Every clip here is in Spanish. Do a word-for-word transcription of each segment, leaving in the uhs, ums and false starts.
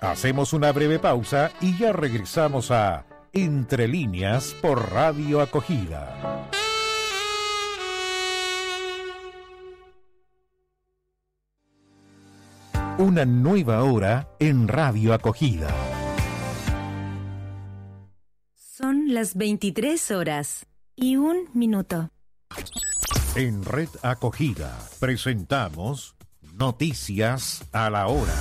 Hacemos una breve pausa y ya regresamos a Entre Líneas por Radio Acogida. Una nueva hora en Radio Acogida. Son las veintitrés horas y un minuto. En Red Acogida presentamos Noticias a la Hora.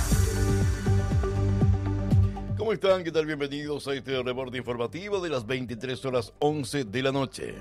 ¿Cómo están? ¿Qué tal? Bienvenidos a este reporte informativo de las veintitrés horas once de la noche.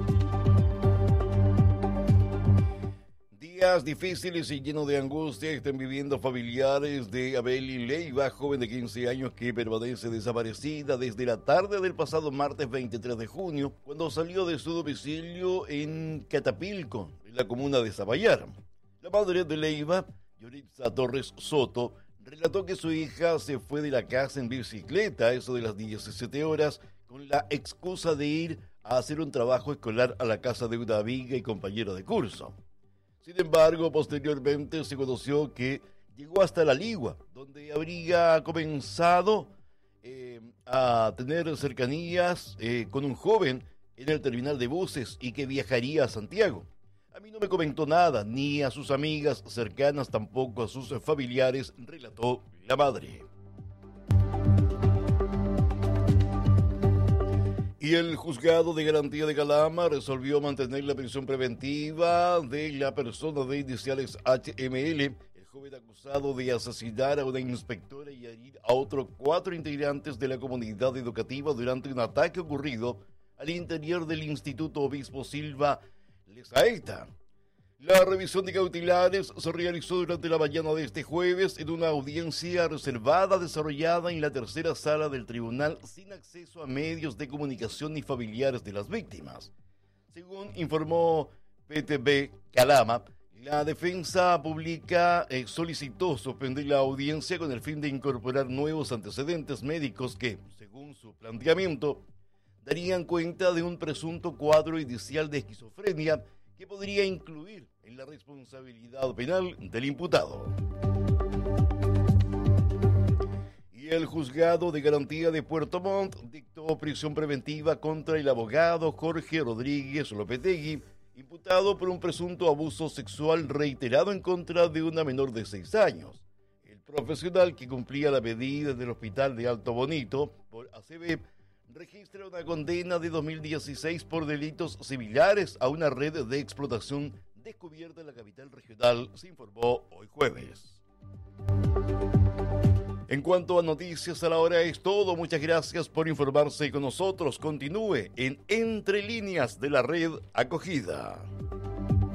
Días difíciles y llenos de angustia están viviendo familiares de Abeli Leiva, joven de quince años que permanece desaparecida desde la tarde del pasado martes veintitrés de junio, cuando salió de su domicilio en Catapilco, en la comuna de Zapallar. La madre de Leiva, Yoritza Torres Soto, relató que su hija se fue de la casa en bicicleta a eso de las diecisiete horas con la excusa de ir a hacer un trabajo escolar a la casa de una amiga y compañera de curso. Sin embargo, posteriormente se conoció que llegó hasta La Ligua, donde habría comenzado eh, a tener cercanías eh, con un joven en el terminal de buses y que viajaría a Santiago. A mí no me comentó nada, ni a sus amigas cercanas, tampoco a sus familiares, relató la madre. Y el juzgado de garantía de Calama resolvió mantener la prisión preventiva de la persona de iniciales H M L, el joven acusado de asesinar a una inspectora y herir a otros cuatro integrantes de la comunidad educativa durante un ataque ocurrido al interior del Instituto Obispo Silva Lezaeta. La revisión de cautelares se realizó durante la mañana de este jueves en una audiencia reservada desarrollada en la tercera sala del tribunal sin acceso a medios de comunicación ni familiares de las víctimas. Según informó P T V Calama, la defensa pública eh, solicitó suspender la audiencia con el fin de incorporar nuevos antecedentes médicos que, según su planteamiento, darían cuenta de un presunto cuadro inicial de esquizofrenia que podría incluir en la responsabilidad penal del imputado. Y el juzgado de garantía de Puerto Montt dictó prisión preventiva contra el abogado Jorge Rodríguez Lopetegui, imputado por un presunto abuso sexual reiterado en contra de una menor de seis años. El profesional, que cumplía la medida del Hospital de Alto Bonito por A C B, registra una condena de dos mil dieciséis por delitos similares a una red de explotación descubierta en la capital regional, se informó hoy jueves. En cuanto a noticias a la hora es todo. Muchas gracias por informarse con nosotros. Continúe en Entre Líneas de la Red Acogida.